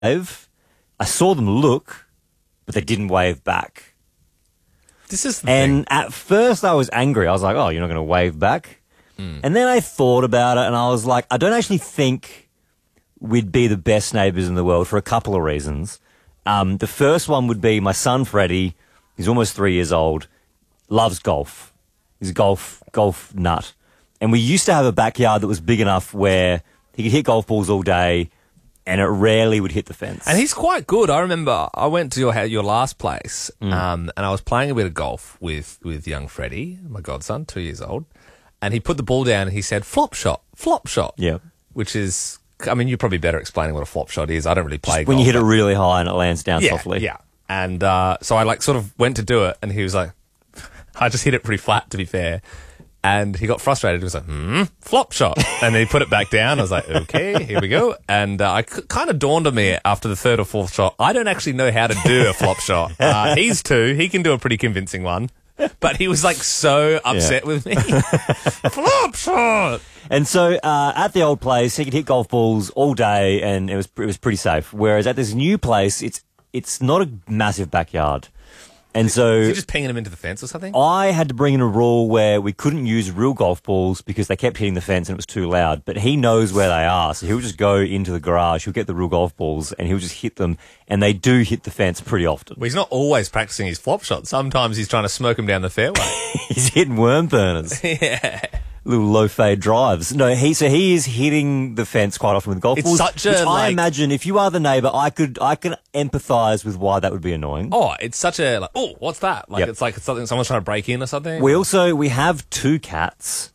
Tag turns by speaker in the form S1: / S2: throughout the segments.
S1: wave. I saw them look, but they didn't wave back.
S2: This is the thing.
S1: And at first I was angry. I was like, oh, you're not going to wave back? And then I thought about it and I was like, I don't actually think we'd be the best neighbours in the world for a couple of reasons. The first one would be my son, Freddie. He's almost 3 years old, loves golf. He's a golf nut. And we used to have a backyard that was big enough where he could hit golf balls all day and it rarely would hit the fence.
S2: And he's quite good. I remember I went to your last place and I was playing a bit of golf with young Freddie, my godson, 2 years old. And he put the ball down and he said, flop shot.
S1: Yeah.
S2: Which is, I mean, you're probably better explaining what a flop shot is. I don't really play golf.
S1: When you hit it really high and it lands down softly.
S2: Yeah. And so I sort of went to do it and he was like, I just hit it pretty flat, to be fair. And he got frustrated. He was like, flop shot. And then he put it back down. I was like, okay, here we go. And kind of dawned on me after the third or fourth shot, I don't actually know how to do a flop shot. He's two. He can do a pretty convincing one. But he was like so upset with me. Flop shot!
S1: And so at the old place, he could hit golf balls all day and it was pretty safe. Whereas at this new place, it's not a massive backyard. And so
S2: Is he just pinging him into the fence or something?
S1: I had to bring in a rule where we couldn't use real golf balls because they kept hitting the fence and it was too loud. But he knows where they are, so he'll just go into the garage, he'll get the real golf balls and he'll just hit them, and they do hit the fence pretty often.
S2: Well, he's not always practicing his flop shot. Sometimes he's trying to smoke him down the fairway.
S1: He's hitting worm burners.
S2: Yeah.
S1: Little low fade drives. No, he is hitting the fence quite often with golf
S2: It's
S1: balls.
S2: such a,
S1: which I
S2: like-
S1: imagine if you are the neighbour, I can empathise with why that would be annoying.
S2: Oh, it's such a, like, oh, what's that? Like,
S1: Yep.
S2: it's like it's something someone's trying to break in or something.
S1: We have two cats,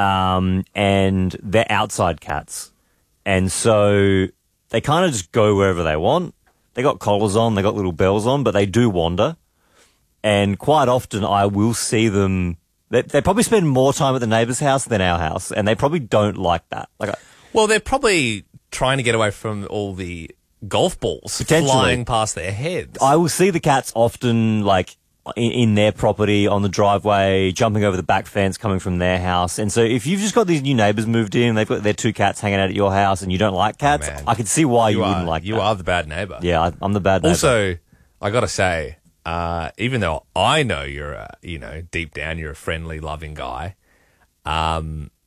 S1: and they're outside cats, and so they kind of just go wherever they want. They got collars on, they got little bells on, but they do wander, and quite often I will see them. They probably spend more time at the neighbour's house than our house, and they probably don't like that.
S2: Well, they're probably trying to get away from all the golf balls
S1: Potentially.
S2: flying past their heads.
S1: I will see the cats often, like, in their property, on the driveway, jumping over the back fence, coming from their house. And so if you've just got these new neighbours moved in, they've got their two cats hanging out at your house, and you don't like cats,
S2: man.
S1: I can see why you wouldn't like
S2: You
S1: that.
S2: are the bad neighbour.
S1: Yeah, I'm the bad neighbour.
S2: Also, I got to say, even though I know you're deep down you're a friendly, loving guy, I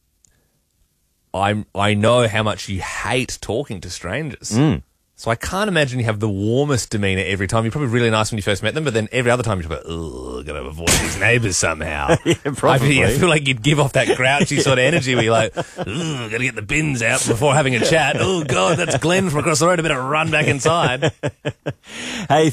S2: know how much you hate talking to strangers. So I can't imagine you have the warmest demeanour every time. You're probably really nice when you first met them, but then every other time you're like, oh, gotta avoid these neighbours somehow.
S1: Yeah, probably.
S2: I feel like you'd give off that grouchy sort of energy where you're like, oh, gotta get the bins out before having a chat. Oh, God, that's Glenn from across the road. I better run back inside.
S1: Hey,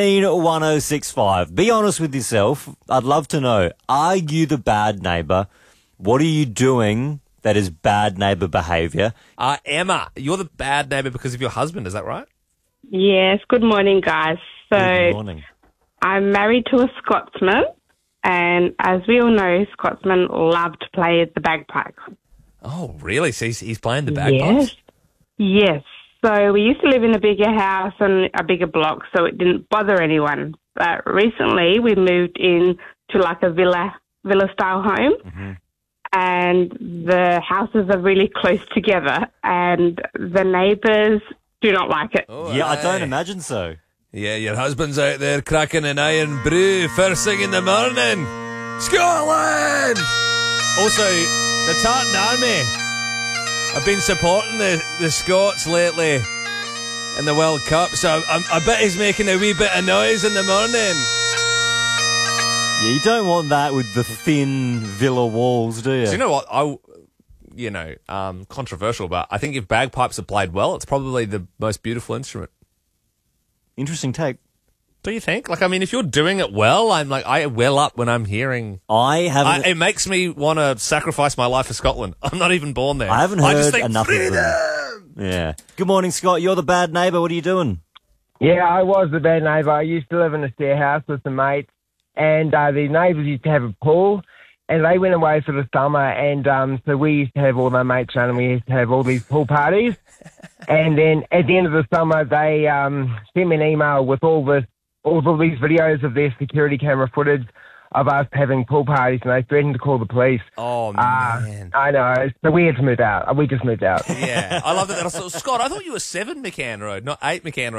S1: 131065. Be honest with yourself. I'd love to know, are you the bad neighbour? What are you doing that is bad neighbour behaviour?
S2: Emma, you're the bad neighbour because of your husband, is that right?
S3: Yes, good morning, guys. So
S1: Good morning.
S3: I'm married to a Scotsman, and as we all know, Scotsmen love to play the bagpipes.
S2: Oh, really? So he's playing the bagpipes?
S3: Yes. So we used to live in a bigger house and a bigger block, so it didn't bother anyone. But recently we moved in to like a villa-style home, and the houses are really close together, and the neighbours do not like it.
S2: Oh,
S1: Yeah, I
S2: aye.
S1: don't imagine so.
S2: Yeah, your husband's out there cracking an iron brew first thing in the morning. Scotland! Also, the Tartan Army have been supporting the Scots lately in the World Cup, so I bet he's making a wee bit of noise in the morning.
S1: Yeah, you don't want that with the thin villa walls, do you?
S2: So you know what? Controversial, but I think if bagpipes are played well, it's probably the most beautiful instrument.
S1: Interesting take.
S2: Do you think? Like, I mean, if you're doing it well, I well up when I'm hearing.
S1: I haven't.
S2: It makes me want to sacrifice my life for Scotland. I'm not even born there.
S1: I haven't
S2: just
S1: heard
S2: think
S1: enough of
S2: freedom!
S1: them. Yeah. Good morning, Scott. You're the bad neighbour. What are you doing?
S4: Yeah, I was the bad neighbour. I used to live in a stair house with some mates, and the neighbours used to have a pool, and they went away for the summer, and so we used to have all my mates around, and we used to have all these pool parties. And then at the end of the summer, they sent me an email with all of these videos of their security camera footage of us having pool parties, and they threatened to call the police.
S2: Oh, man.
S4: I know. So we had to move out. We just moved out.
S2: Yeah. I love that. Scott, I thought you were 7 McCann Road, not 8 McCann Road.